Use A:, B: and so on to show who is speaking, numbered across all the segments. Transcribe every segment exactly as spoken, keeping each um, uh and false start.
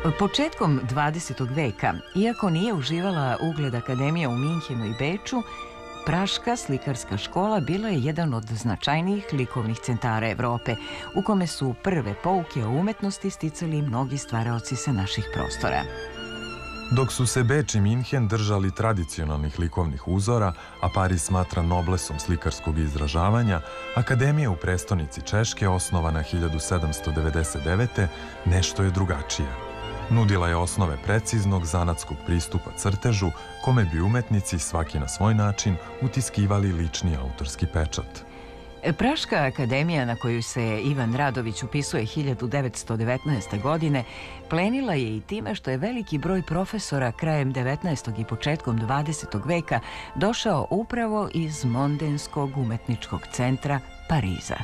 A: Početkom dvadesetog veka, iako nije uživala ugled akademija u Minhenu i Beču, Praška slikarska škola bila je jedan od značajnijih likovnih centara Evrope, u kome su prve pouke o umetnosti sticali mnogi stvaraoci sa naših prostora.
B: Dok su se Beč i Minhen držali tradicionalnih likovnih uzora, a Pariz smatra noblesom slikarskog izražavanja, akademija u prestonici Češke, osnovana hiljadu sedamsto devedeset devete. nešto je drugačije. Nudila je osnove preciznog zanatskog pristupa crtežu, kome bi umetnici, svaki na svoj način, utiskivali lični autorski pečat.
A: Praška akademija, na koju se Ivan Radović upisuje hiljadu devetsto devetnaeste. godine, plenila je i time što je veliki broj profesora krajem devetnaestog i početkom dvadesetog veka došao upravo iz Mondenskog umetničkog centra Pariza.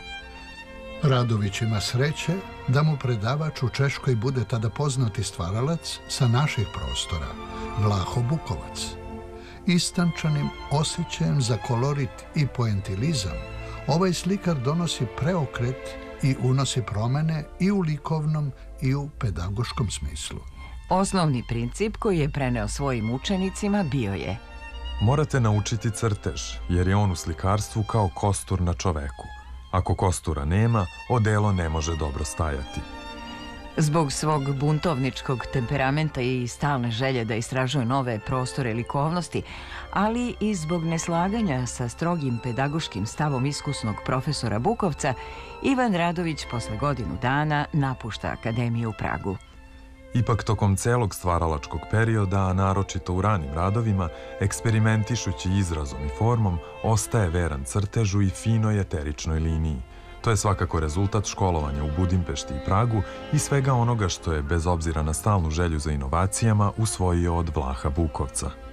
C: Radović ima sreće da mu predavač u Češkoj bude tada poznati stvaralac sa naših prostora, Vlaho Bukovac. Istančanim osjećajem za kolorit i poentilizam, ovaj slikar donosi preokret i unosi promene i u likovnom i u pedagoškom smislu.
A: Osnovni princip koji je preneo svojim učenicima bio je:
B: morate naučiti crtež, jer je on u slikarstvu kao kostur na čoveku. Ako kostura nema, odelo ne može dobro stajati.
A: Zbog svog buntovničkog temperamenta i stalne želje da istražuje nove prostore likovnosti, ali i zbog neslaganja sa strogim pedagoškim stavom iskusnog profesora Bukovca, Ivan Radović posle godinu dana napušta akademiju u Pragu.
B: Ipak tokom celog stvaralačkog perioda, a naročito u ranim radovima, eksperimentišući izrazom i formom, ostaje veran crtežu i finoj eteričnoj liniji. To je svakako rezultat školovanja u Budimpešti i Pragu i svega onoga što je, bez obzira na stalnu želju za inovacijama, usvojio od Vlaha Bukovca.